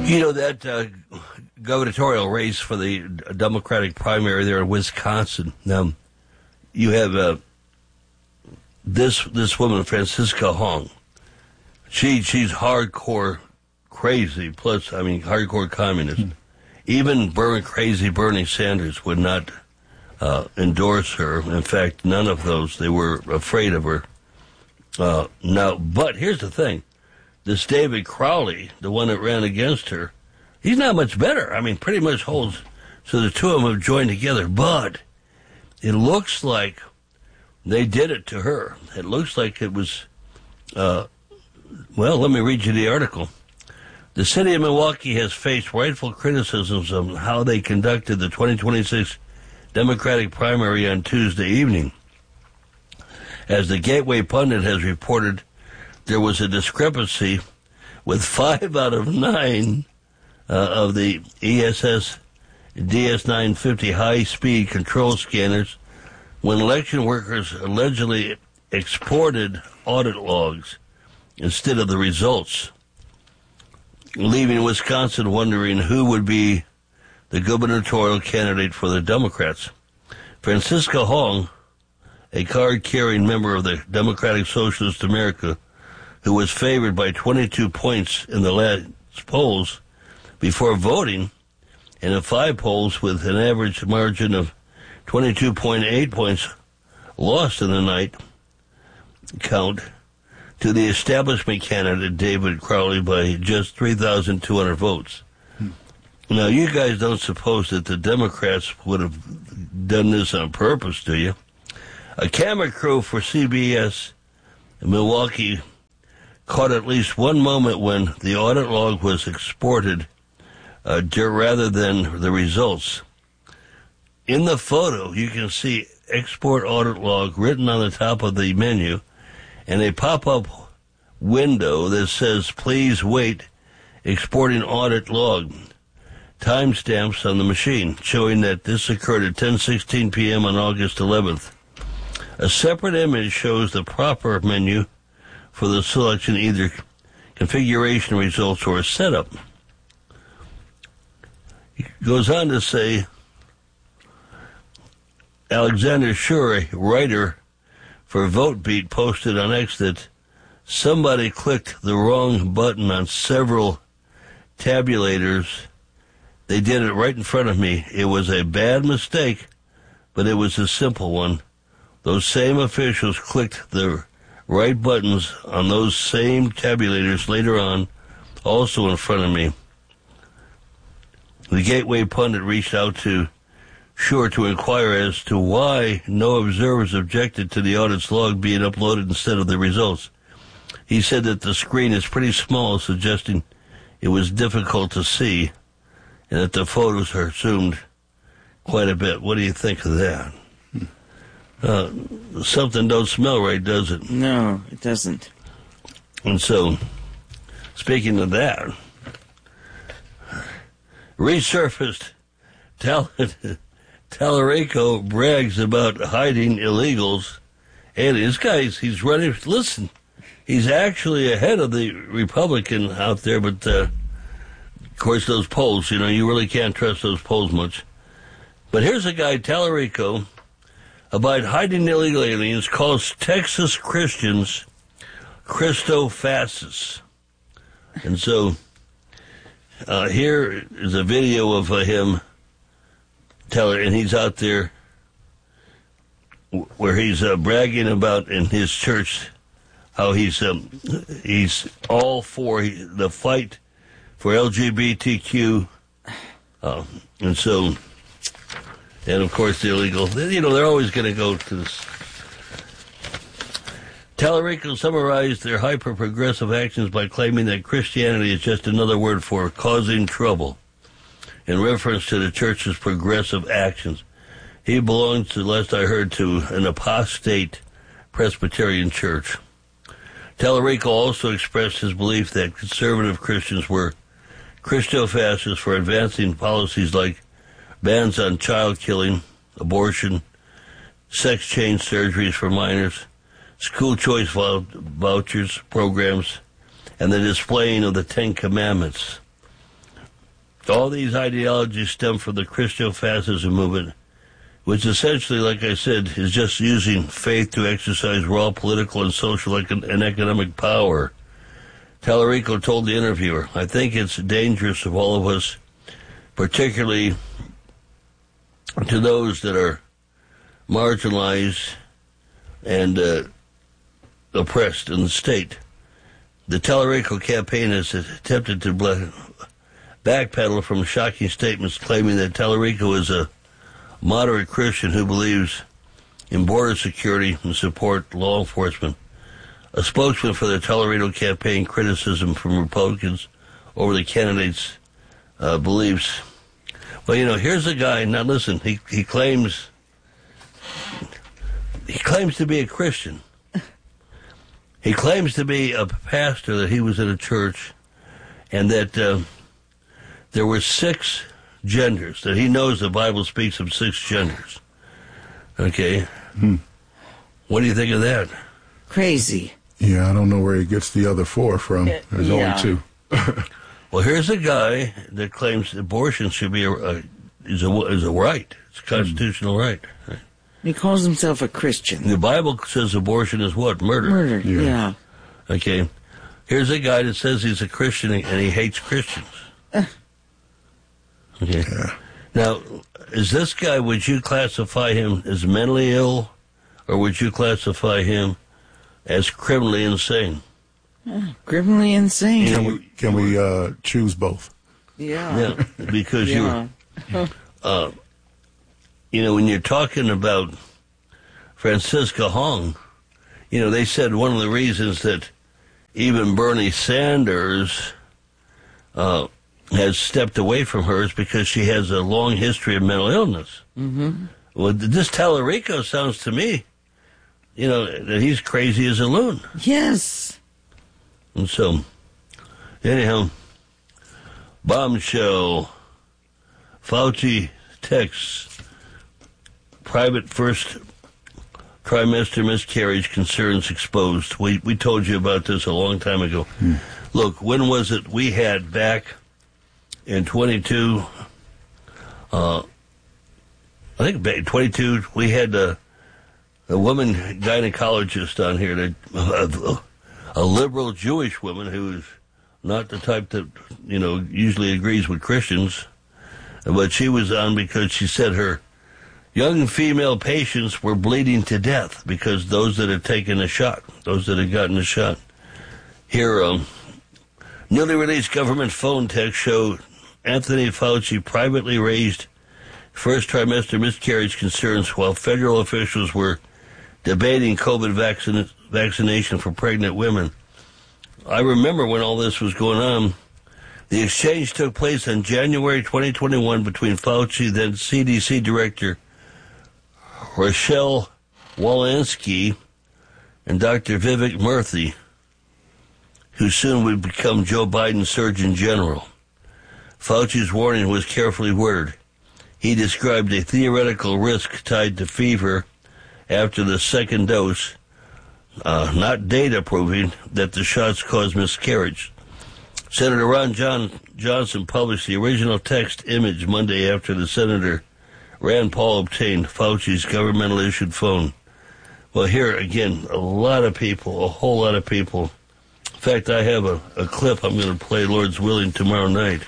You know, that gubernatorial race for the Democratic primary there in Wisconsin. Now, you have this woman, Francisca Hong. She's hardcore crazy, plus, hardcore communist. Even crazy Bernie Sanders would not endorse her. In fact, none of those. They were afraid of her. Now, but here's the thing. This David Crowley, the one that ran against her, he's not much better. Pretty much holds. So the two of them have joined together. But it looks like they did it to her. It looks like it was, let me read you the article. The city of Milwaukee has faced rightful criticisms of how they conducted the 2026 Democratic primary on Tuesday evening. As the Gateway Pundit has reported, there was a discrepancy with 5 out of 9 of the ESS DS-950 high-speed control scanners when election workers allegedly exported audit logs instead of the results, leaving Wisconsin wondering who would be the gubernatorial candidate for the Democrats. Francisca Hong, a card-carrying member of the Democratic Socialist America, who was favored by 22 points in the last polls before voting, and in 5 polls with an average margin of 22.8 points lost in the night count to the establishment candidate David Crowley by just 3,200 votes. Now, you guys don't suppose that the Democrats would have done this on purpose, do you? A camera crew for CBS in Milwaukee caught at least one moment when the audit log was exported rather than the results. In the photo, you can see export audit log written on the top of the menu and a pop-up window that says, please wait, exporting audit log. Timestamps on the machine showing that this occurred at 10:16 p.m. on August 11th. A separate image shows the proper menu for the selection, either configuration results or setup. He goes on to say, Alexander Schur, a writer for VoteBeat, posted on X that somebody clicked the wrong button on several tabulators. They did it right in front of me. It was a bad mistake, but it was a simple one. Those same officials clicked the right buttons on those same tabulators later on, also in front of me. The Gateway Pundit reached out to Schur to inquire as to why no observers objected to the audit's log being uploaded instead of the results. He said that the screen is pretty small, suggesting it was difficult to see, and that the photos are zoomed quite a bit. What do you think of that? Something don't smell right, does it? No, it doesn't. And so, speaking of that, resurfaced Tallarico brags about hiding illegals. And this guy, he's running, listen, he's actually ahead of the Republican out there, but of course those polls, you really can't trust those polls much. But here's a guy, Tallarico, about hiding illegal aliens, calls Texas Christians Christo-fascists. And so here is a video of him, and he's out there where he's bragging about in his church how he's all for the fight for LGBTQ, and so, and of course the illegal, they're always going to go to this. Tallarico summarized their hyper-progressive actions by claiming that Christianity is just another word for causing trouble, in reference to the church's progressive actions. He belongs, to last I heard, to an apostate Presbyterian church. Tallarico also expressed his belief that conservative Christians were Christo-fascists for advancing policies like bans on child killing, abortion, sex change surgeries for minors, school choice vouchers programs, and the displaying of the Ten Commandments. All these ideologies stem from the Christo-fascism movement, which essentially, like I said, is just using faith to exercise raw political and social and economic power. Tallarico told the interviewer, "I think it's dangerous of all of us, particularly to those that are marginalized and oppressed in the state. The Tallarico campaign has attempted to backpedal from shocking statements claiming that Tallarico is a moderate Christian who believes in border security and support law enforcement. A spokesman for the Tallarico campaign criticism from Republicans over the candidate's beliefs." Well, here's a guy. Now, listen. He claims to be a Christian. He claims to be a pastor, that he was in a church, and that there were 6 genders. That he knows the Bible speaks of 6 genders. Okay. What do you think of that? Crazy. Yeah, I don't know where he gets the other 4 from. There's only 2. Well, here's a guy that claims abortion should be is a right. It's a constitutional right. He calls himself a Christian. The Bible says abortion is what? Murder. Murder, yeah. Okay. Here's a guy that says he's a Christian and he hates Christians. Okay. Yeah. Now, is this guy, would you classify him as mentally ill, or would you classify him as criminally insane? Criminally insane. Can we choose both? Yeah. Because when you're talking about Francisca Hong, they said one of the reasons that even Bernie Sanders has stepped away from her is because she has a long history of mental illness. Mm-hmm. Well, this Tallarico sounds to me, that he's crazy as a loon. Yes. And so, anyhow, bombshell. Fauci texts private first trimester miscarriage concerns exposed. We told you about this a long time ago. Look, when was it we had back in 22? I think back in 22 we had a woman gynecologist on here, a liberal Jewish woman who is not the type that usually agrees with Christians. But she was on because she said her young female patients were bleeding to death because those that had taken a shot, those that had gotten a shot. Here, newly released government phone text show Anthony Fauci privately raised first trimester miscarriage concerns while federal officials were debating COVID vaccination for pregnant women. I remember when all this was going on. The exchange took place in January 2021 between Fauci, then CDC Director Rochelle Walensky, and Dr. Vivek Murthy, who soon would become Joe Biden's Surgeon General. Fauci's warning was carefully worded. He described a theoretical risk tied to fever after the second dose, not data proving that the shots caused miscarriage. Senator Ron Johnson published the original text image Monday after the Senator Rand Paul obtained Fauci's governmental-issued phone. Well, here again, a whole lot of people. In fact, I have a clip I'm going to play, Lord's willing, tomorrow night.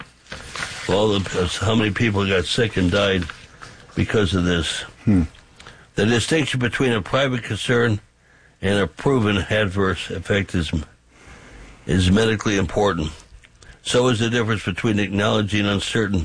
How many people got sick and died because of this. The distinction between a private concern and a proven adverse effect is medically important. So is the difference between acknowledging uncertainty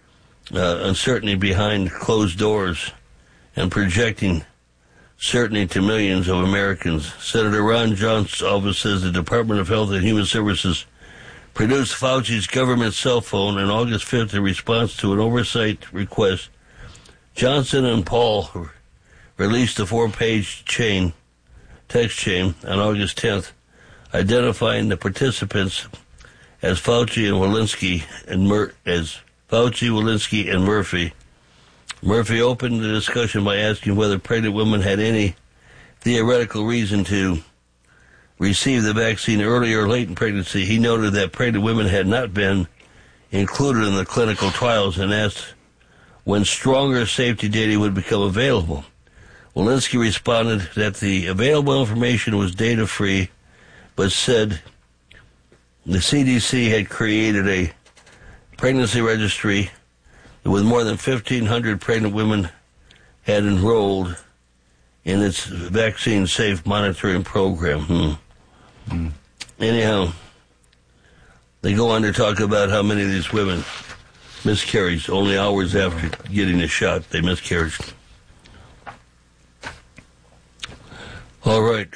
behind closed doors and projecting certainty to millions of Americans. Senator Ron Johnson's office says the Department of Health and Human Services produced Fauci's government cell phone on August 5th in response to an oversight request. Johnson and Paul released a 4-page text chain on August 10th, identifying the participants as Fauci, Walensky, and Murphy. Murphy opened the discussion by asking whether pregnant women had any theoretical reason to receive the vaccine early or late in pregnancy. He noted that pregnant women had not been included in the clinical trials and asked when stronger safety data would become available. Walensky responded that the available information was data-free, but said the CDC had created a pregnancy registry with more than 1,500 pregnant women had enrolled in its vaccine safe monitoring program. Anyhow, they go on to talk about how many of these women miscarried only hours after getting the shot. They miscarried. All right.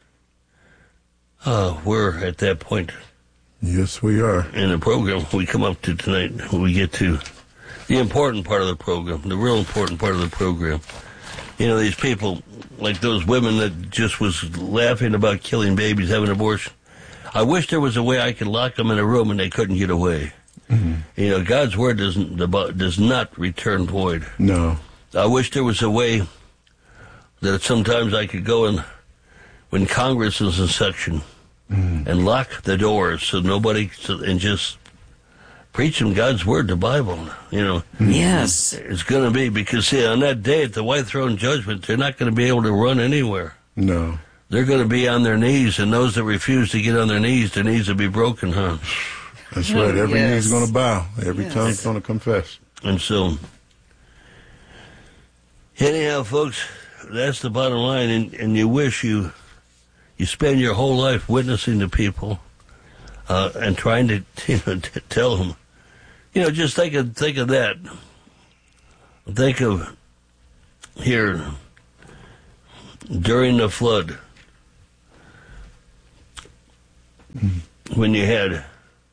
We're at that point. Yes, we are. In the program we come up to tonight, we get to the important part of the program, the real important part of the program. You know, these people, like those women that just was laughing about killing babies, having abortion. I wish there was a way I could lock them in a room and they couldn't get away. Mm-hmm. You know, God's word does not return void. No. I wish there was a way that sometimes I could go in when Congress is in session and lock the doors so nobody, and just preach them God's word, the Bible, you know. Yes. It's going to be, because, see, on that day at the white throne judgment, they're not going to be able to run anywhere. No. They're going to be on their knees, and those that refuse to get on their knees will be broken, huh? That's right. Every knee's going to bow. Every tongue's going to confess. And so, anyhow, folks, that's the bottom line. And you wish you spend your whole life witnessing to people and trying to, to tell them. Just think of that. Think of here during the flood when you had.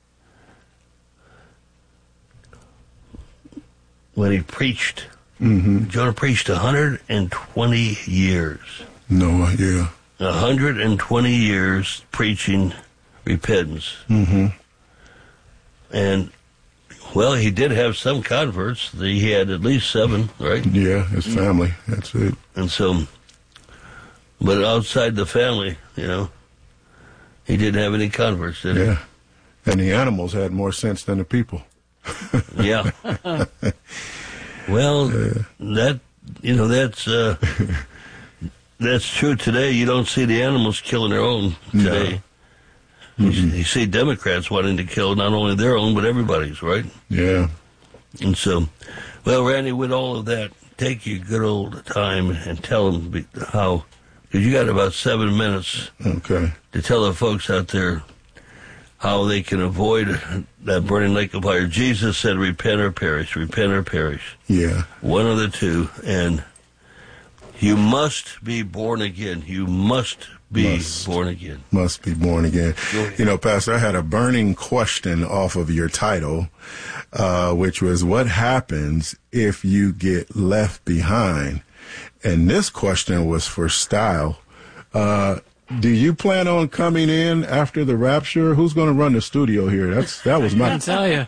When he preached, Jonah preached 120 years. No, yeah. 120 years preaching repentance. Mm-hmm. And, well, he did have some converts. He had at least 7, right? Yeah, his family. That's it. And so, but outside the family, he didn't have any converts, did he? Yeah. And the animals had more sense than the people. Yeah. Well, that's true today. You don't see the animals killing their own today. No. You see Democrats wanting to kill not only their own, but everybody's, right? Yeah. And so, well, Randy, with all of that, take your good old time and tell them how, because you got about 7 minutes to tell the folks out there how they can avoid that burning lake of fire. Jesus said, repent or perish, repent or perish. Yeah. One of the two. And you must be born again. You must be born again. Must be born again. Pastor, I had a burning question off of your title, which was, what happens if you get left behind? And this question was for style. Do you plan on coming in after the rapture? Who's going to run the studio here? That was my. I tell you.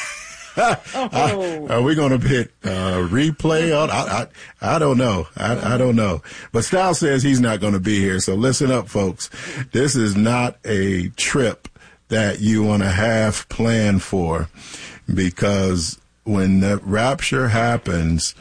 Are we going to hit replay on? I don't know. I don't know. But Style says he's not going to be here. So listen up, folks. This is not a trip that you want to have planned for, because when the rapture happens,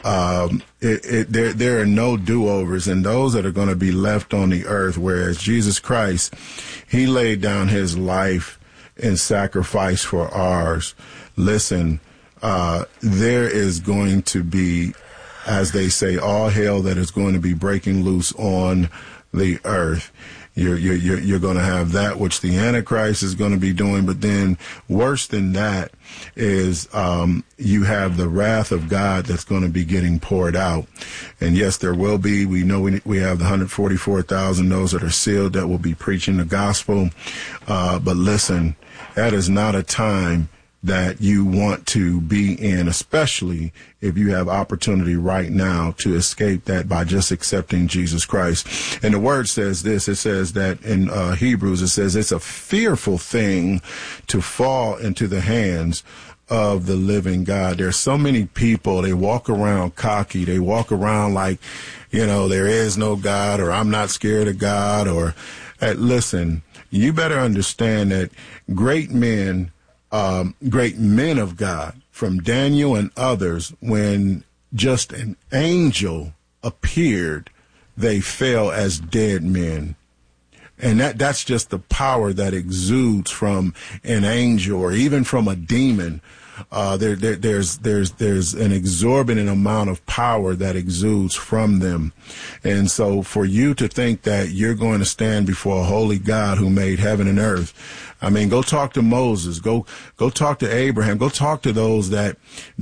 there are no do-overs, and those that are going to be left on the earth, whereas Jesus Christ, he laid down his life in sacrifice for ours. Listen, there is going to be, as they say, all hell that is going to be breaking loose on the earth. You're going to have that which the Antichrist is going to be doing, but then worse than that is you have the wrath of God that's going to be getting poured out. And yes, there will be. We know we have the 144,000, those that are sealed, that will be preaching the gospel. But listen, that is not a time that you want to be in, especially if you have opportunity right now to escape that by just accepting Jesus Christ. And the word says this, it says that in Hebrews, it says it's a fearful thing to fall into the hands of the living God. There's so many people, they walk around cocky, they walk around like, there is no God, or I'm not scared of God, or listen, you better understand that great men great men of God, from Daniel and others, when just an angel appeared, they fell as dead men. And that's just the power that exudes from an angel or even from a demon. There's an exorbitant amount of power that exudes from them. And so for you to think that you're going to stand before a holy God who made heaven and earth, I mean, go talk to Moses, go talk to Abraham, go talk to those that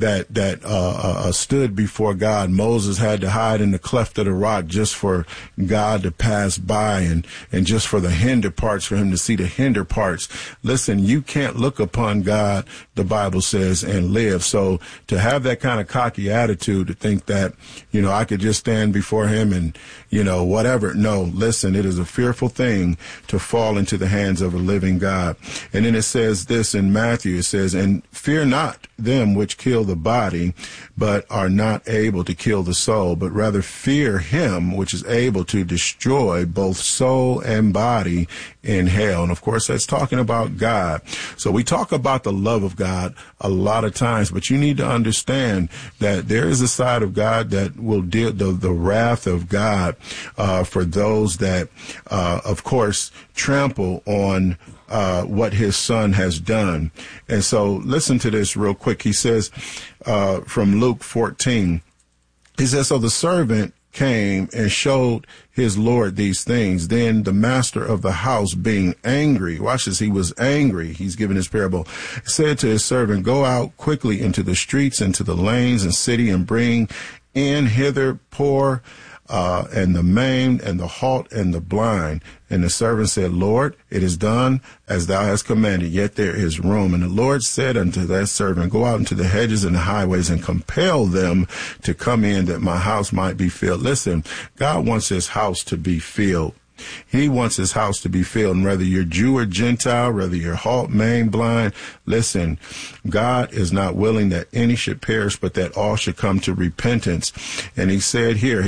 stood before God. Moses had to hide in the cleft of the rock just for God to pass by and just for the hinder parts, for him to see the hinder parts. Listen, you can't look upon God, the Bible says, and live. So to have that kind of cocky attitude, to think that, I could just stand before him and, whatever. No, listen, it is a fearful thing to fall into the hands of a living God. And then it says this in Matthew, it says, and fear not them which kill the body, but are not able to kill the soul, but rather fear him which is able to destroy both soul and body in hell. And of course, that's talking about God. So we talk about the love of God a lot of times, but you need to understand that there is a side of God that will deal the wrath of God for those that, of course, trample on what his son has done. And so listen to this real quick. He says from Luke 14, he says, so the servant came and showed his Lord these things. Then the master of the house, being angry, watch this, he was angry, he's given his parable, said to his servant, go out quickly into the streets, into the lanes and city, and bring in hither poor and the maimed and the halt and the blind. And the servant said, Lord, it is done as thou hast commanded, yet there is room. And the Lord said unto that servant, go out into the hedges and the highways and compel them to come in, that my house might be filled. Listen, God wants his house to be filled. He wants his house to be filled. And whether you're Jew or Gentile, whether you're halt, maimed, blind, listen, God is not willing that any should perish, but that all should come to repentance. And he said here,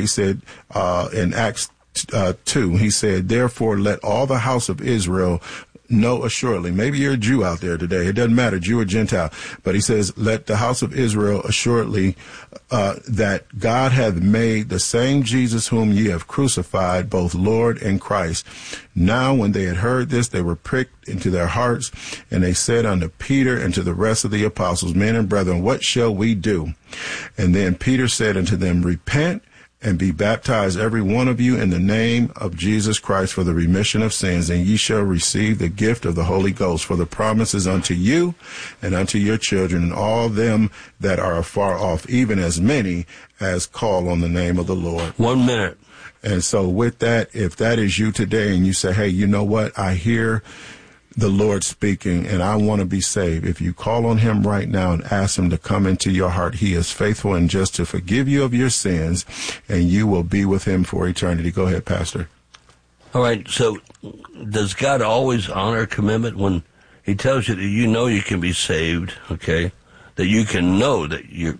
in Acts 2, he said, therefore let all the house of Israel know assuredly. Maybe you're a Jew out there today. It doesn't matter, Jew or Gentile. But he says, let the house of Israel assuredly that God hath made the same Jesus whom ye have crucified, both Lord and Christ. Now when they had heard this, they were pricked into their hearts, and they said unto Peter and to the rest of the apostles, men and brethren, what shall we do? And then Peter said unto them, repent and be baptized every one of you in the name of Jesus Christ for the remission of sins, and ye shall receive the gift of the Holy Ghost. For the promise is unto you and unto your children and all them that are afar off, even as many as call on the name of the Lord. 1 minute. And so with that, if that is you today and you say, hey, you know what, I hear the Lord speaking and I want to be saved. If you call on him right now and ask him to come into your heart, he is faithful and just to forgive you of your sins, and you will be with him for eternity. Go ahead, Pastor. All right. So does God always honor commitment when he tells you that you can be saved, okay, that you can know that you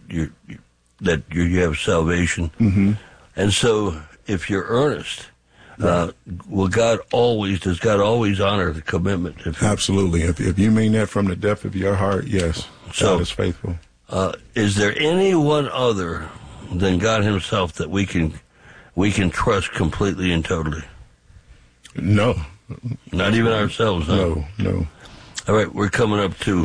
have salvation? Mm-hmm. And so if you're earnest, does God always honor the commitment? Absolutely. If you mean that from the depth of your heart, yes, God is faithful. Is there anyone other than God himself that we can trust completely and totally? No. Not even ourselves, huh? No. All right, we're coming up to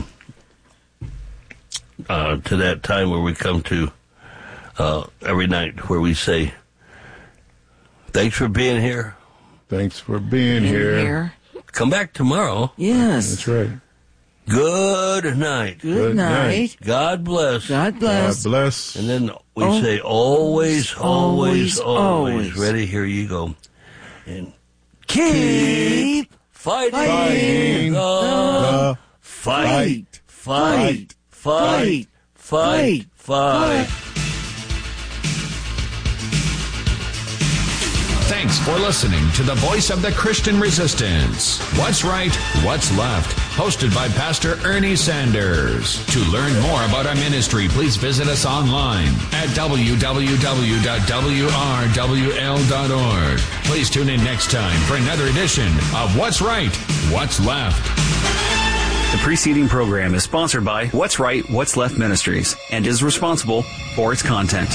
that time where we come to every night where we say, thanks for being here. Thanks for being here. Come back tomorrow. Yes. That's right. Good night. Good night. God bless. God bless. God bless. And then we say always, always, always. Ready? Here you go. And keep fighting the fight. Fight. Fight. Fight. Fight. Thanks for listening to the Voice of the Christian Resistance. What's Right, What's Left, hosted by Pastor Ernie Sanders. To learn more about our ministry, please visit us online at www.wrwl.org. Please tune in next time for another edition of What's Right, What's Left. The preceding program is sponsored by What's Right, What's Left Ministries and is responsible for its content.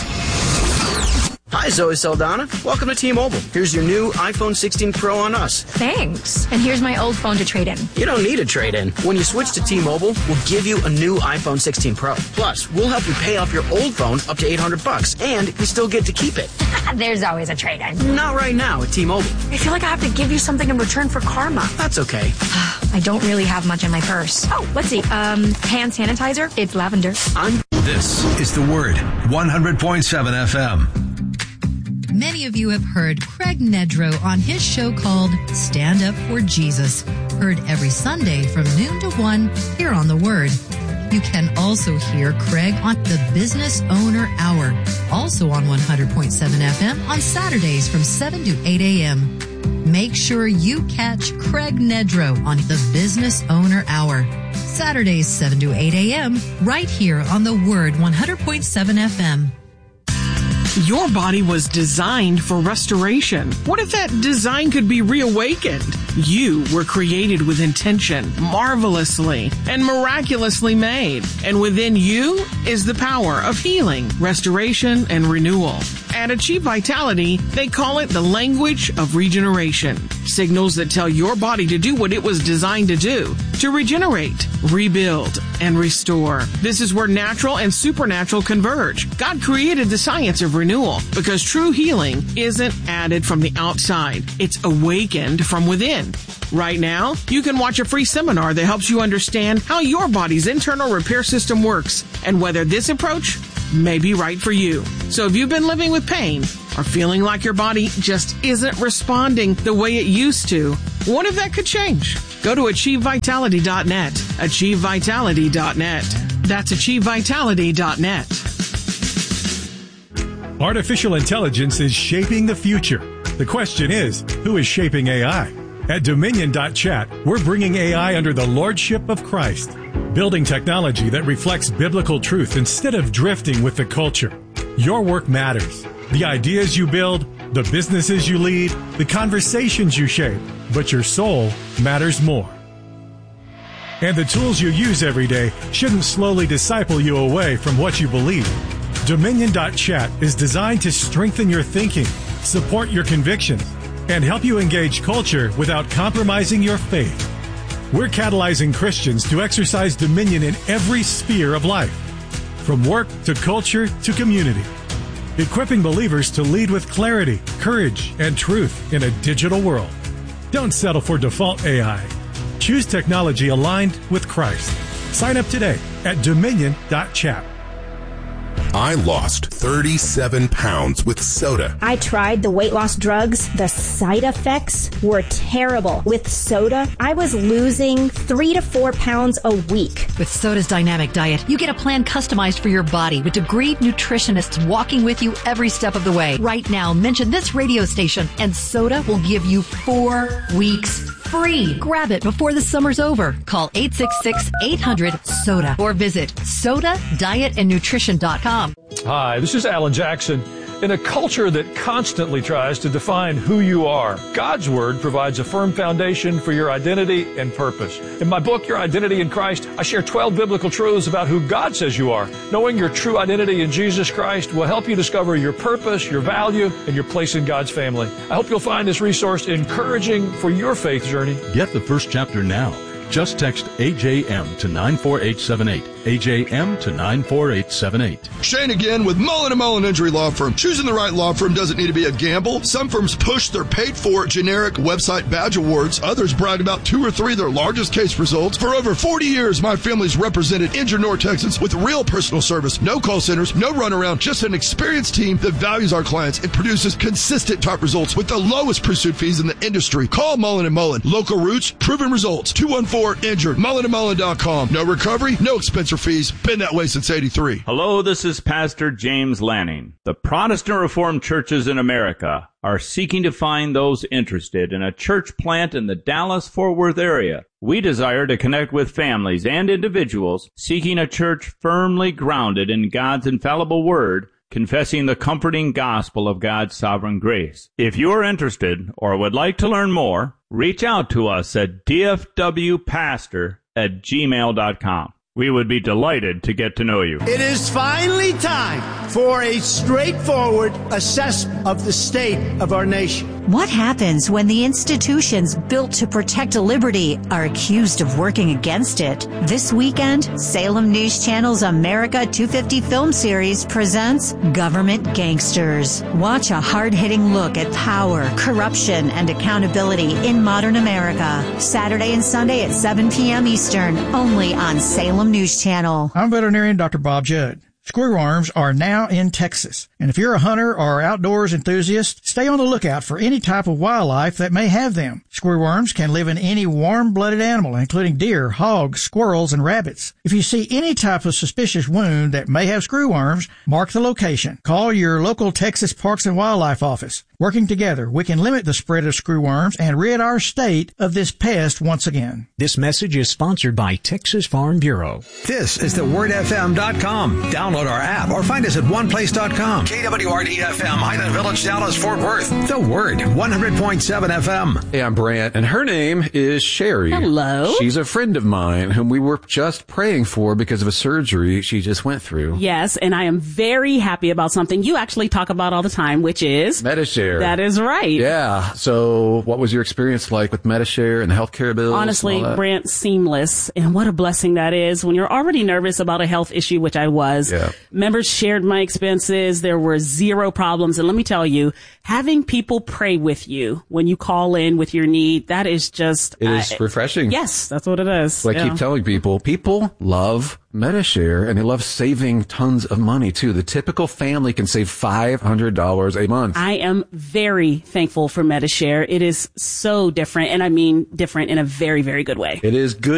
Hi, Zoe Saldana. Welcome to T-Mobile. Here's your new iPhone 16 Pro on us. Thanks. And here's my old phone to trade in. You don't need a trade-in. When you switch to T-Mobile, we'll give you a new iPhone 16 Pro. Plus, we'll help you pay off your old phone up to $800, and you still get to keep it. There's always a trade-in. Not right now at T-Mobile. I feel like I have to give you something in return for karma. That's okay. I don't really have much in my purse. Oh, let's see. Hand sanitizer. It's lavender. This is The Word, 100.7 FM. Many of you have heard Craig Nedrow on his show called Stand Up for Jesus, heard every Sunday from noon to 1 here on The Word. You can also hear Craig on the Business Owner Hour, also on 100.7 FM on Saturdays from 7 to 8 a.m. Make sure you catch Craig Nedrow on the Business Owner Hour, Saturdays 7 to 8 a.m. right here on The Word 100.7 FM. Your body was designed for restoration. What if that design could be reawakened? You were created with intention, marvelously and miraculously made. And within you is the power of healing, restoration, and renewal. At Achieve Vitality, they call it the language of regeneration. Signals that tell your body to do what it was designed to do, to regenerate, rebuild, and restore. This is where natural and supernatural converge. God created the science of renewal because true healing isn't added from the outside. It's awakened from within. Right now, you can watch a free seminar that helps you understand how your body's internal repair system works and whether this approach may be right for you. So if you've been living with pain or feeling like your body just isn't responding the way it used to, what if that could change? Go to AchieveVitality.net. AchieveVitality.net. That's AchieveVitality.net. Artificial intelligence is shaping the future. The question is, who is shaping AI? At Dominion.chat, we're bringing AI under the lordship of Christ, building technology that reflects biblical truth instead of drifting with the culture. Your work matters. The ideas you build, the businesses you lead, the conversations you shape, but your soul matters more. And the tools you use every day shouldn't slowly disciple you away from what you believe. Dominion.chat is designed to strengthen your thinking, support your convictions, and help you engage culture without compromising your faith. We're catalyzing Christians to exercise dominion in every sphere of life, from work to culture to community, equipping believers to lead with clarity, courage, and truth in a digital world. Don't settle for default AI. Choose technology aligned with Christ. Sign up today at Dominion.chat. I lost 37 pounds with soda. I tried the weight loss drugs. The side effects were terrible. With soda, I was losing 3 to 4 pounds a week. With Soda's dynamic diet, you get a plan customized for your body with degreed nutritionists walking with you every step of the way. Right now, mention this radio station and Soda will give you 4 weeks free. Grab it before the summer's over. Call 866-800-SODA or visit sodadietandnutrition.com. Hi, this is Alan Jackson. In a culture that constantly tries to define who you are, God's Word provides a firm foundation for your identity and purpose. In my book, Your Identity in Christ, I share 12 biblical truths about who God says you are. Knowing your true identity in Jesus Christ will help you discover your purpose, your value, and your place in God's family. I hope you'll find this resource encouraging for your faith journey. Get the first chapter now. Just text AJM to 94878. AJM to 94878. Shane again with Mullen & Mullen Injury Law Firm. Choosing the right law firm doesn't need to be a gamble. Some firms push their paid-for generic website badge awards. Others brag about 2 or 3 of their largest case results. For over 40 years, my family's represented injured North Texans with real personal service. No call centers, no runaround, just an experienced team that values our clients and produces consistent top results with the lowest pursuit fees in the industry. Call Mullen & Mullen. Local roots, proven results. 214-INJURED. MullenandMullen.com. No recovery, no expense or fees. Been that way since 83. Hello, this is Pastor James Lanning. The Protestant Reformed churches in America are seeking to find those interested in a church plant in the Dallas-Fort Worth area. We desire to connect with families and individuals seeking a church firmly grounded in God's infallible Word, confessing the comforting gospel of God's sovereign grace. If you are interested or would like to learn more, reach out to us at dfwpastor @gmail.com. We would be delighted to get to know you. It is finally time for a straightforward assessment of the state of our nation. What happens when the institutions built to protect liberty are accused of working against it? This weekend, Salem News Channel's America 250 film series presents Government Gangsters. Watch a hard-hitting look at power, corruption, and accountability in modern America. Saturday and Sunday at 7 p.m. Eastern, only on Salem News Channel. I'm veterinarian Dr. Bob Judd. Screwworms are now in Texas. And if you're a hunter or outdoors enthusiast, stay on the lookout for any type of wildlife that may have them. Screwworms can live in any warm-blooded animal, including deer, hogs, squirrels, and rabbits. If you see any type of suspicious wound that may have screwworms, mark the location. Call your local Texas Parks and Wildlife office. Working together, we can limit the spread of screwworms and rid our state of this pest once again. This message is sponsored by Texas Farm Bureau. This is thewordfm.com. Download our app or find us at oneplace.com. KWRD-FM, Highland Village, Dallas, Fort Worth. The Word, 100.7 FM. Hey, I'm Brant, and her name is Sherry. Hello. She's a friend of mine whom we were just praying for because of a surgery she just went through. Yes, and I am very happy about something you actually talk about all the time, which is Medi-Share. That is right. Yeah. So what was your experience like with Medi-Share and the healthcare bills? Honestly, Brant, seamless. And what a blessing that is when you're already nervous about a health issue, which I was. Yeah. Members shared my expenses. There were zero problems. And let me tell you, having people pray with you when you call in with your need, that is just... It is refreshing. Yes, that's what it is. So I keep telling people love Medi-Share, and they love saving tons of money, too. The typical family can save $500 a month. I am very thankful for Medi-Share. It is so different, and I mean different in a very, very good way. It is good.